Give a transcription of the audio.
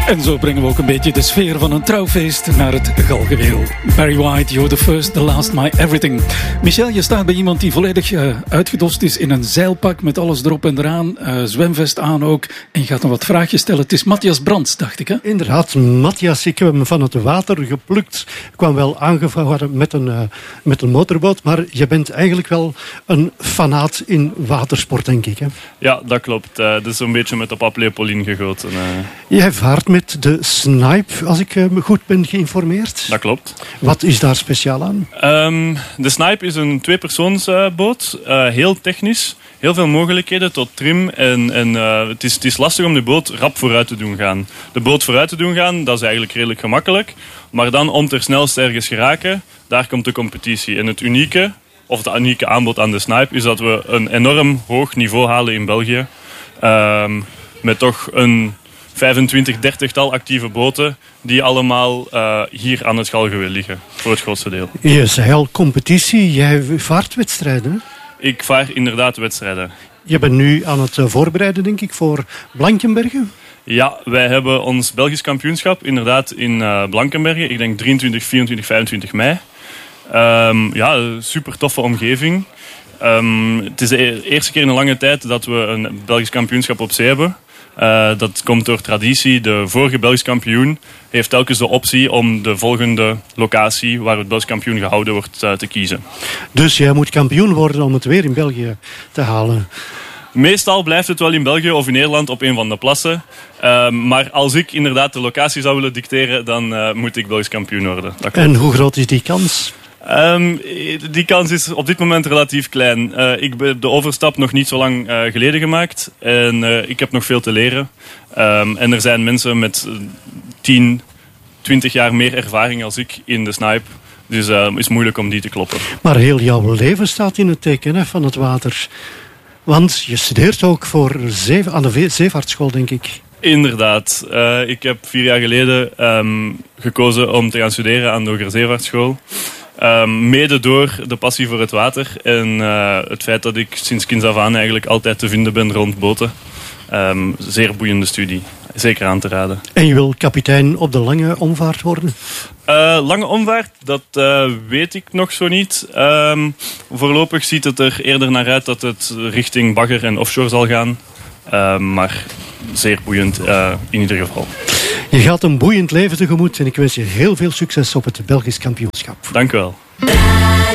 En zo brengen we ook een beetje de sfeer van een trouwfeest naar het galgenweel. Barry White, you're the first, the last, my everything. Michel, je staat bij iemand die volledig uitgedost is in een zeilpak met alles erop en eraan. Zwemvest aan ook. En je gaat nog wat vraagjes stellen. Het is Matthias Brands, dacht ik, hè? Inderdaad, Matthias, ik heb hem van het water geplukt. Ik kwam wel aangevaren met een motorboot, maar je bent eigenlijk wel een fanaat in watersport, denk ik, hè? Ja, dat klopt. Dat is een beetje met de paplepel ingegoten. Jij vaart met de Snipe, als ik goed ben geïnformeerd. Dat klopt. Wat is daar speciaal aan? De Snipe is een tweepersoonsboot. Heel technisch. Heel veel mogelijkheden tot trim. En het is lastig om de boot rap vooruit te doen gaan. De boot vooruit te doen gaan, dat is eigenlijk redelijk gemakkelijk. Maar dan om ter snelste ergens geraken, daar komt de competitie. En het unieke aanbod aan de Snipe is dat we een enorm hoog niveau halen in België. Met toch een 25, 30-tal actieve boten die allemaal hier aan het galgenweel liggen, voor het grootste deel. Je zei al competitie, jij vaart wedstrijden, hè? Ik vaar inderdaad wedstrijden. Je bent nu aan het voorbereiden, denk ik, voor Blankenberge? Ja, wij hebben ons Belgisch kampioenschap inderdaad in Blankenberge. Ik denk 23, 24, 25 mei. Super toffe omgeving. Het is de eerste keer in een lange tijd dat we een Belgisch kampioenschap op zee hebben. Dat komt door traditie. De vorige Belgisch kampioen heeft telkens de optie om de volgende locatie waar het Belgisch kampioen gehouden wordt te kiezen. Dus jij moet kampioen worden om het weer in België te halen? Meestal blijft het wel in België of in Nederland op een van de plassen. Maar als ik inderdaad de locatie zou willen dicteren, dan moet ik Belgisch kampioen worden. En hoe groot is die kans? Die kans is op dit moment relatief klein. Ik heb de overstap nog niet zo lang geleden gemaakt. En ik heb nog veel te leren. En er zijn mensen met 10, 20 jaar meer ervaring als ik in de Snipe. Dus het is moeilijk om die te kloppen. Maar heel jouw leven staat in het teken van het water. Want je studeert ook aan de zeevaartschool, denk ik. Inderdaad. Ik heb 4 jaar geleden gekozen om te gaan studeren aan de Hogere Zeevaartschool. Mede door de passie voor het water en het feit dat ik sinds kinds af aan eigenlijk altijd te vinden ben rond boten. Zeer boeiende studie. Zeker aan te raden. En je wil kapitein op de lange omvaart worden? Lange omvaart, dat weet ik nog zo niet. Voorlopig ziet het er eerder naar uit dat het richting bagger en offshore zal gaan. Maar zeer boeiend in ieder geval. Je gaat een boeiend leven tegemoet en ik wens je heel veel succes op het Belgisch kampioenschap. Dank u wel.